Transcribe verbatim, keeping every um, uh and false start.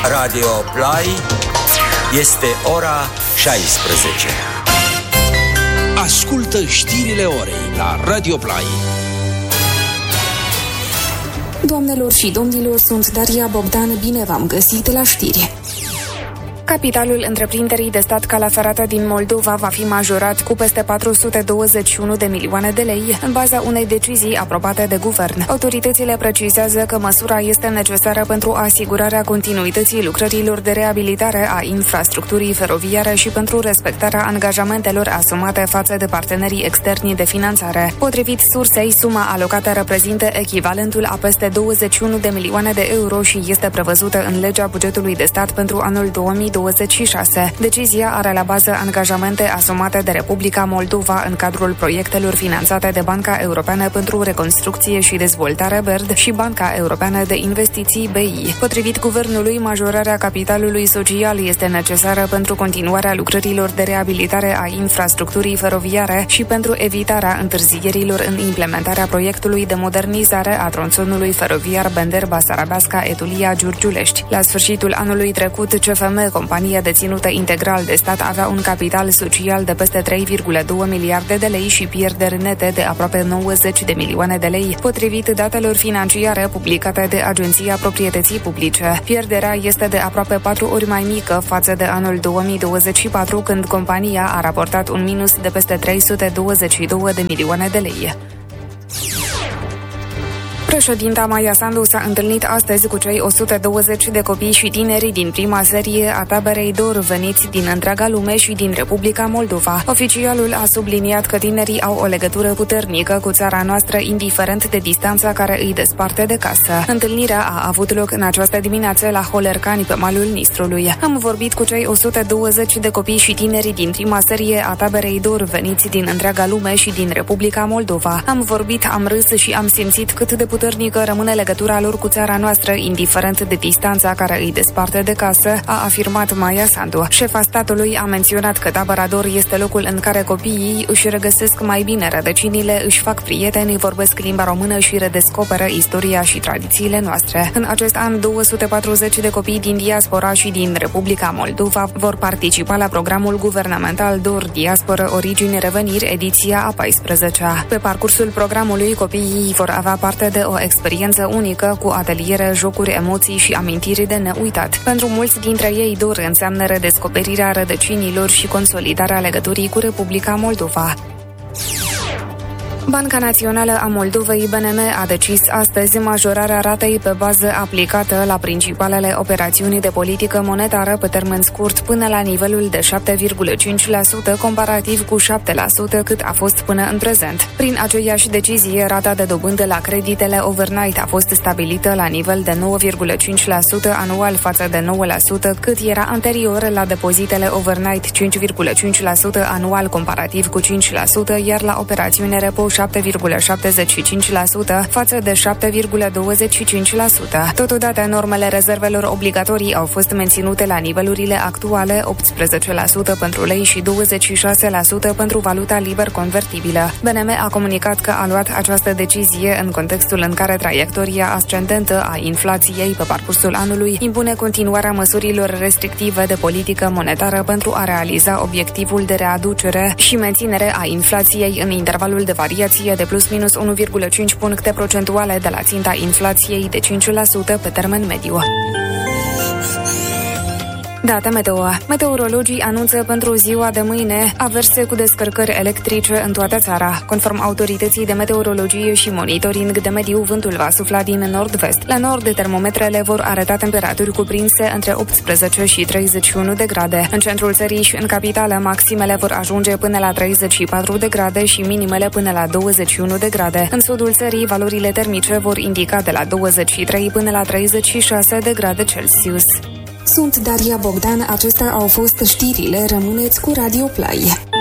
Radio Play. Este ora șaisprezece. Ascultă știrile orei la Radio Play. Doamnelor și domnilor, sunt Daria Bogdan, bine v-am găsit la știri. Capitalul întreprinderii de stat Calea Ferată din Moldova va fi majorat cu peste patru sute douăzeci și unu de milioane de lei în baza unei decizii aprobate de guvern. Autoritățile precizează că măsura este necesară pentru asigurarea continuității lucrărilor de reabilitare a infrastructurii feroviare și pentru respectarea angajamentelor asumate față de partenerii externi de finanțare. Potrivit sursei, suma alocată reprezintă echivalentul a peste douăzeci și unu de milioane de euro și este prevăzută în legea bugetului de stat pentru anul două mii douăzeci și șase. Decizia are la bază angajamente asumate de Republica Moldova în cadrul proiectelor finanțate de Banca Europeană pentru Reconstrucție și Dezvoltare B E R D și Banca Europeană de Investiții B I. Potrivit guvernului, majorarea capitalului social este necesară pentru continuarea lucrărilor de reabilitare a infrastructurii feroviare și pentru evitarea întârzierilor în implementarea proiectului de modernizare a tronțonului feroviar Bender-Basarabeasca-Etulia-Giurgiulești. La sfârșitul anului trecut, C F M, compania deținută integral de stat, avea un capital social de peste trei virgulă doi miliarde de lei și pierderi nete de aproape nouăzeci de milioane de lei, potrivit datelor financiare publicate de Agenția Proprietății Publice. Pierderea este de aproape patru ori mai mică față de anul două mii douăzeci și patru, când compania a raportat un minus de peste trei sute douăzeci și doi de milioane de lei. Președinta Maia Sandu s-a întâlnit astăzi cu cei o sută douăzeci de copii și tineri din prima serie a taberei Dor, veniți din întreaga lume și din Republica Moldova. Oficialul a subliniat că tinerii au o legătură puternică cu țara noastră, indiferent de distanța care îi desparte de casă. Întâlnirea a avut loc în această dimineață la Holercani, pe malul Nistrului. Am vorbit cu cei o sută douăzeci de copii și tineri din prima serie a taberei Dor, veniți din întreaga lume și din Republica Moldova. Am vorbit, am râs și am simțit cât de puternică rămâne legătura lor cu țara noastră, indiferent de distanța care îi desparte de casă, a afirmat Maia Sandu. Șefa statului a menționat că tabăra Dor este locul în care copiii își regăsesc mai bine rădăcinile, își fac prieteni, vorbesc limba română și redescoperă istoria și tradițiile noastre. În acest an, două sute patruzeci de copii din diaspora și din Republica Moldova vor participa la programul guvernamental Dor Diasporă Origini Reveniri, ediția a paisprezecea. Pe parcursul programului, copiii vor avea parte de o experiență unică cu ateliere, jocuri, emoții și amintiri de neuitat. Pentru mulți dintre ei, Dor înseamnă redescoperirea rădăcinilor și consolidarea legăturii cu Republica Moldova. Banca Națională a Moldovei, B N M, a decis astăzi majorarea ratei pe bază aplicată la principalele operațiuni de politică monetară pe termen scurt până la nivelul de șapte virgulă cinci la sută, comparativ cu șapte la sută cât a fost până în prezent. Prin aceeași decizie, rata de dobândă la creditele overnight a fost stabilită la nivel de nouă virgulă cinci la sută anual față de nouă la sută cât era anterior, la depozitele overnight cinci virgulă cinci la sută anual comparativ cu cinci la sută, iar la operațiune repo șapte virgulă șaptezeci și cinci la sută față de șapte virgulă douăzeci și cinci la sută. Totodată, normele rezervelor obligatorii au fost menținute la nivelurile actuale, optsprezece la sută pentru lei și douăzeci și șase la sută pentru valuta liber convertibilă. B N M a comunicat că a luat această decizie în contextul în care traiectoria ascendentă a inflației pe parcursul anului impune continuarea măsurilor restrictive de politică monetară pentru a realiza obiectivul de readucere și menținere a inflației în intervalul de variație de plus minus unu virgulă cinci puncte procentuale de la ținta inflației de cinci la sută pe termen mediu. Date meteo. Meteorologii anunță pentru ziua de mâine averse cu descărcări electrice în toată țara. Conform autorității de meteorologie și monitoring de mediu, vântul va sufla din nord-vest. La nord, termometrele vor arăta temperaturi cuprinse între optsprezece și treizeci și unu de grade. În centrul țării și în capitală, maximele vor ajunge până la treizeci și patru de grade și minimele până la douăzeci și unu de grade. În sudul țării, valorile termice vor indica de la douăzeci și trei până la treizeci și șase de grade Celsius. Sunt Daria Bogdan, acestea au fost știrile, rămâneți cu Radio Play.